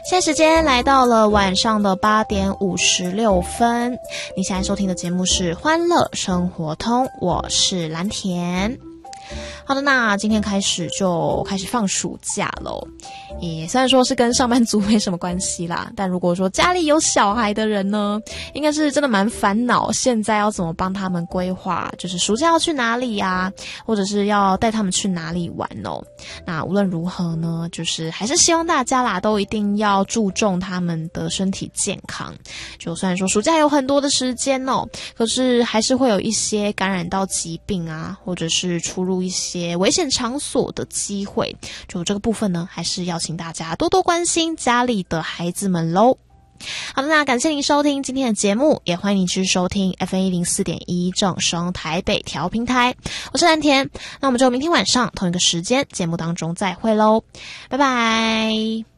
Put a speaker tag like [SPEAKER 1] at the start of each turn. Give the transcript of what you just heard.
[SPEAKER 1] 现在时间来到了晚上的8点56分，你现在收听的节目是欢乐生活通，我是蓝田。好的，那今天开始放暑假咯。也虽然说是跟上班族没什么关系啦，但如果说家里有小孩的人呢，应该是真的蛮烦恼，现在要怎么帮他们规划，就是暑假要去哪里啊，或者是要带他们去哪里玩哦。那无论如何呢，就是还是希望大家啦都一定要注重他们的身体健康。就虽然说暑假有很多的时间哦，可是还是会有一些感染到疾病啊，或者是出入一些危险场所的机会。就这个部分呢，还是要请大家多多关心家里的孩子们咯。好的，那感谢您收听今天的节目，也欢迎您继续收听 FM104.1 正声台北调频台，我是蓝田。那我们就明天晚上同一个时间节目当中再会咯，拜拜。